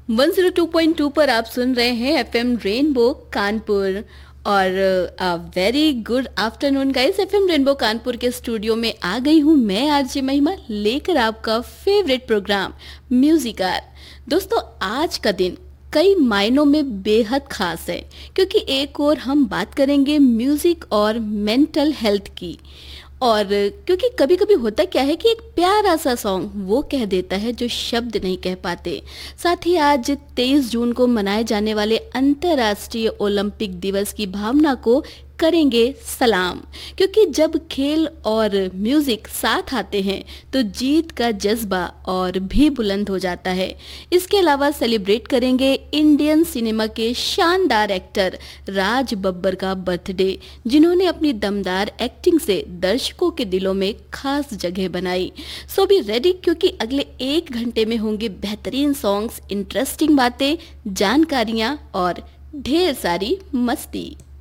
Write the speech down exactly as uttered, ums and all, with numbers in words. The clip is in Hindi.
One zero two point two पर आप सुन रहे हैं एफएम रेनबो कानपुर। और very good afternoon guys. FM rainbow Kanpur के स्टूडियो में आ गई हूँ मैं आरजे महिमा, लेकर आपका फेवरेट प्रोग्राम म्यूजिकार। दोस्तों, आज का दिन कई मायनों में बेहद खास है, क्योंकि एक और हम बात करेंगे म्यूजिक और मेंटल हेल्थ की। और क्योंकि कभी कभी होता क्या है कि एक प्यारा सा सॉन्ग वो कह देता है जो शब्द नहीं कह पाते। साथ ही आज तेईस जून को मनाए जाने वाले अंतर्राष्ट्रीय ओलंपिक दिवस की भावना को करेंगे सलाम, क्योंकि जब खेल और म्यूजिक साथ आते हैं तो जीत का जज्बा और भी बुलंद हो जाता है। इसके अलावा सेलिब्रेट करेंगे इंडियन सिनेमा के शानदार एक्टर राज बब्बर का बर्थडे, जिन्होंने अपनी दमदार एक्टिंग से दर्शकों के दिलों में खास जगह बनाई। सो बी रेडी, क्योंकि अगले एक घंटे में होंगे बेहतरीन सॉन्ग्स, इंटरेस्टिंग बातें, जानकारियां और ढेर सारी मस्ती।